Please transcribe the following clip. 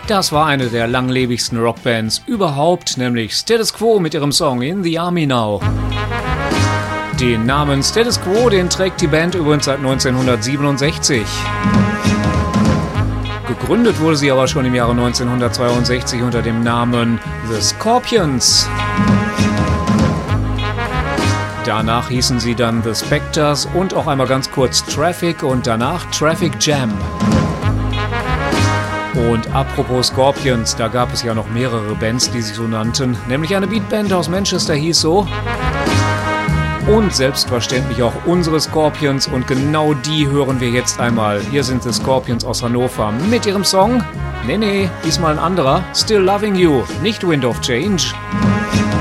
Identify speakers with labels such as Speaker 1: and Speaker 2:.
Speaker 1: Das war eine der langlebigsten Rockbands überhaupt, nämlich Status Quo mit ihrem Song In the Army Now. Den Namen Status Quo, den trägt die Band übrigens seit 1967. Gegründet wurde sie aber schon im Jahre 1962 unter dem Namen The Scorpions. Danach hießen sie dann The Spectres und auch einmal ganz kurz Traffic und danach Traffic Jam. Und apropos Scorpions, da gab es ja noch mehrere Bands, die sich so nannten, nämlich eine Beatband aus Manchester hieß so. Und selbstverständlich auch unsere Scorpions und genau die hören wir jetzt einmal. Hier sind die Scorpions aus Hannover mit ihrem Song, nee, diesmal ein anderer, Still Loving You, nicht Wind of Change.